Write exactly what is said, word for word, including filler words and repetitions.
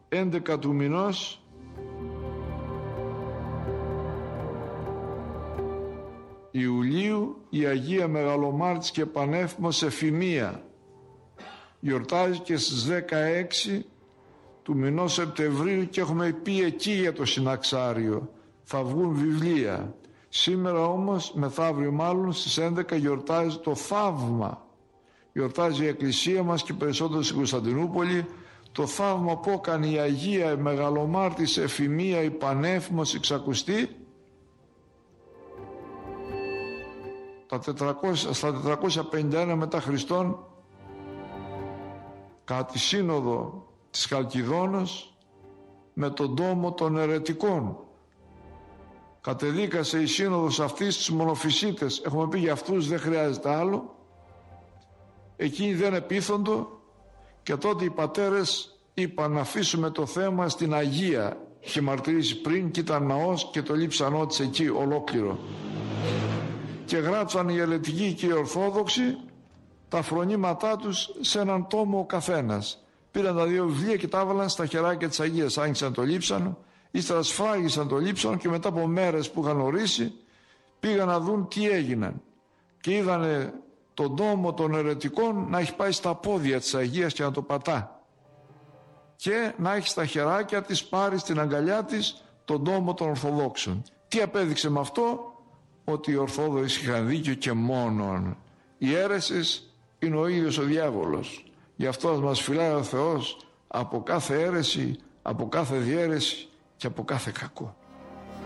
έντεκα του μηνός Ιουλίου η Αγία Μεγαλομάρτης και Πανέφημος Εφημία γιορτάζει και στις δεκαέξι του μηνός Σεπτεμβρίου και έχουμε πει εκεί για το συναξάριο. Θα βγουν βιβλία. Σήμερα όμως, μεθαύριο μάλλον, στις έντεκα γιορτάζει το θαύμα. Γιορτάζει η Εκκλησία μας και περισσότερο στην Κωνσταντινούπολη το θαύμα που έκανε η Αγία Μεγαλομάρτης Εφημία η Πανέφημος εξακουστή τα τετρακόσια, στα τετρακόσια πενήντα ένα μετά Χριστόν, κατά τη σύνοδο της Χαλκιδόνος με τον τόμο των αιρετικών. Κατεδίκασε η σύνοδος αυτής της μονοφυσίτες. Έχουμε πει για αυτούς δεν χρειάζεται άλλο. Εκείνοι δεν επίθοντο και τότε οι πατέρες είπαν να αφήσουμε το θέμα στην Αγία. Είχε μαρτυρήσει πριν και ήταν ναός και το λείψανό της εκεί ολόκληρο. Και γράψαν οι αιρετικοί και οι Ορθόδοξοι τα φρονήματά τους σε έναν τόμο ο καθένας. Πήραν τα δύο βιβλία και τα έβαλαν στα χεράκια της Αγίας. Άνοιξαν το λείψανο, ύστερα σφράγισαν το λείψανο και μετά από μέρες που είχαν ορίσει πήγαν να δουν τι έγιναν. Και είδανε τον τόμο των αιρετικών να έχει πάει στα πόδια της Αγίας και να το πατά. Και να έχει στα χεράκια της πάρει στην αγκαλιά της τον τόμο των Ορθοδόξων. Τι απέδειξε με αυτό? Ότι οι Ορθόδοξοι είχαν δίκιο και μόνον. Η αίρεση είναι ο ίδιος ο διάβολος. Γι' αυτό μας φυλάει ο Θεός από κάθε αίρεση, από κάθε διαίρεση και από κάθε κακό.